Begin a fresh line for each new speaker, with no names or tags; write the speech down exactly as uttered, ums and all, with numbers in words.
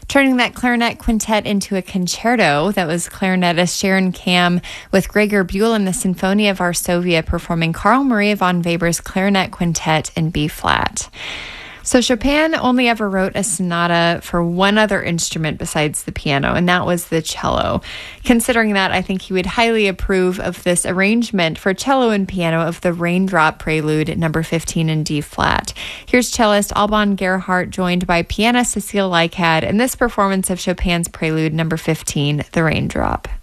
Turning that clarinet quintet into a concerto, that was clarinetist Sharon Kam with Gregor Buell and the Sinfonia of Varsovia performing Carl Maria von Weber's clarinet quintet in B flat. So Chopin only ever wrote a sonata for one other instrument besides the piano, and that was the cello. Considering that, I think he would highly approve of this arrangement for cello and piano of the Raindrop Prelude, number fifteen in D flat. Here's cellist Alban Gerhardt joined by pianist Cecile Leicad in this performance of Chopin's Prelude, number fifteen, The Raindrop.